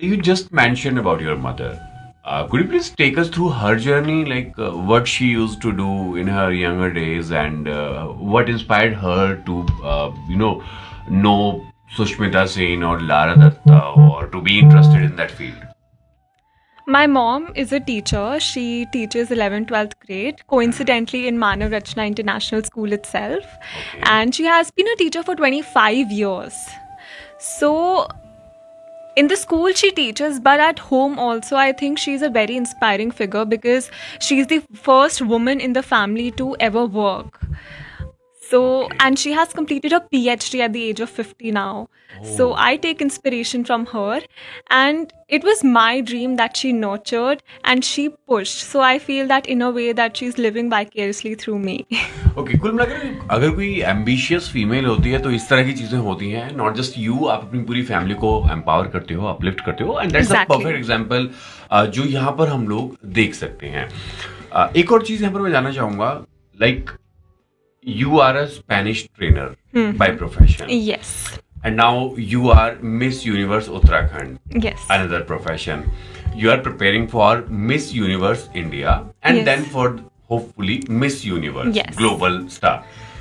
You just mentioned about your mother. Could you please take us through her journey, like what she used to do in her younger days, and what inspired her to, know Sushmita Sen or Lara Datta, or to be interested in that field? My mom is a teacher. She teaches 11th, 12th grade, coincidentally in Manav Rachna International School itself. Okay. And she has been a teacher for 25 years. So, in the school, she teaches, but at home also, I think she's a very inspiring figure because she's the first woman in the family to ever work. So, Okay. and she has completed her PhD at the age of 50 now. So, Oh. I take inspiration from her. And it was my dream that she nurtured and she pushed. So, I feel that in a way that she's living vicariously through me. Okay, कुल मिलाकर अगर कोई ambitious female होती है तो इस तरह की चीजें होती हैं. नॉट जस्ट यू, आप अपनी पूरी फैमिली को एम्पावर करते हो, अपलिफ्ट करते हो, and that's a perfect Exactly. Example जो यहाँ पर हम लोग देख सकते हैं. एक और चीज यहाँ पर मैं जानना चाहूंगा, like you are a Spanish trainer by Mhm. profession, Yes. and now you are Miss Universe Uttarakhand, Yes. another profession. You are preparing for Miss Universe India, and Yes. then for hopefully Miss Universe Yes. Global Star.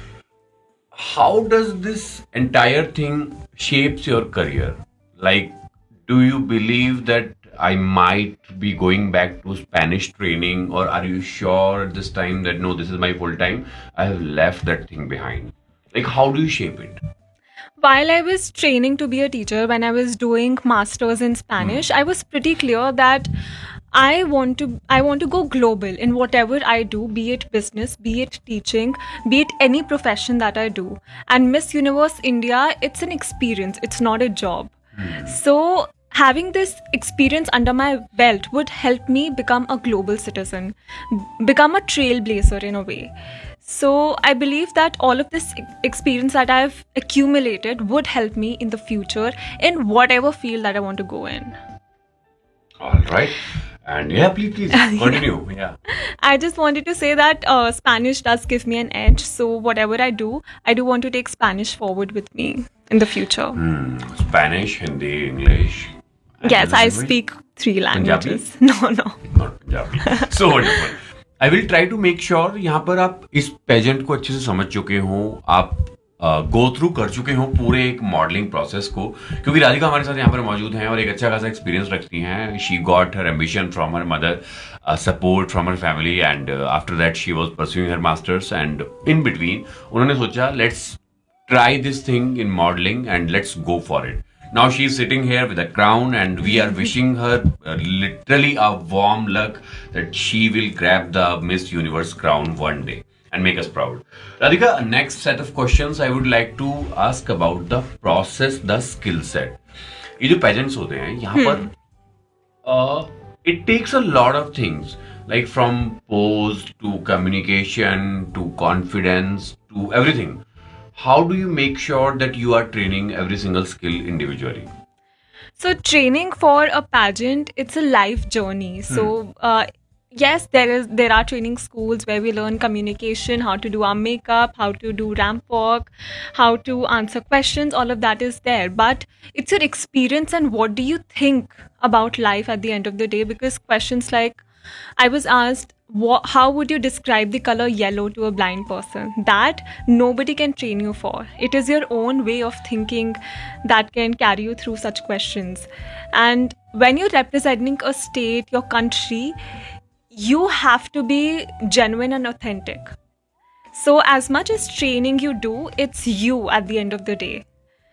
How does this entire thing shapes your career? Like, do you believe that I might be going back to Spanish training, or are you sure at this time that no, this is my full time? I have left that thing behind. Like, how do you shape it? While I was training to be a teacher, when I was doing masters in Spanish, I was pretty clear that I want to go global in whatever I do, be it business, be it teaching, be it any profession that I do. And Miss Universe India, it's an experience, it's not a job. So having this experience under my belt would help me become a global citizen, become a trailblazer in a way. So I believe that all of this experience that I've accumulated would help me in the future in whatever field that I want to go in. All right. And yeah, please continue. Yeah. I just wanted to say that Spanish does give me an edge. So whatever I do want to take Spanish forward with me in the future. Spanish, Hindi, English, and Yes, another I language? speak three Punjabi? languages. No, no. Not Punjabi. So wonderful. I will try to make sure यहाँ पर आप इस pageant को अच्छे से समझ चुके हो, आप गो थ्रू कर चुके हो पूरे एक मॉडलिंग प्रोसेस को, क्योंकि राधिका हमारे साथ यहाँ पर मौजूद हैं और एक अच्छा खासा एक्सपीरियंस रखती हैं. She got her ambition from her mother, support from her family, and after that she was pursuing her masters, and in between उन्होंने सोचा let's try this thing in modeling and let's go for it. Now she's sitting here with a crown, and we are wishing her literally a warm luck that she will grab the Miss Universe crown one day and make us proud. Radhika, next set of questions I would like to ask about the process, the skill set. ये जो pageants होते हैं यहाँ पर it takes a lot of things, like from pose to communication to confidence to everything. How do you make sure that you are training every single skill individually? So training for a pageant, it's a life journey. So yes, there are training schools where we learn communication, how to do our makeup, how to do ramp walk, how to answer questions. All of that is there, but it's your experience and what do you think about life at the end of the day. Because questions like I was asked, how would you describe the color yellow to a blind person? That nobody can train you for. It is your own way of thinking that can carry you through such questions. And when you're representing a state, your country, you have to be genuine and authentic. So, as much as training you do, it's you at the end of the day.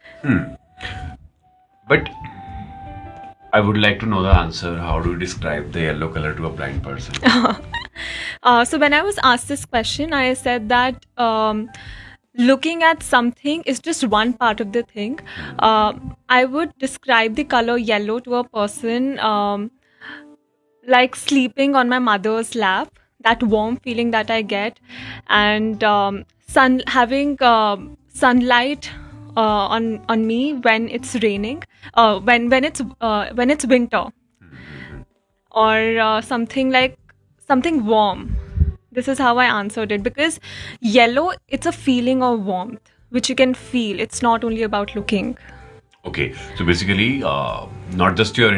But I would like to know the answer. How do you describe the yellow color to a blind person? So when I was asked this question, I said that looking at something is just one part of the thing. I would describe the color yellow to a person like sleeping on my mother's lap, that warm feeling that I get, and having sunlight on me when it's raining, when it's winter, or something warm. This is how I answered it because yellow, it's a feeling of warmth which you can feel. It's not only about looking. Okay, so basically, not just your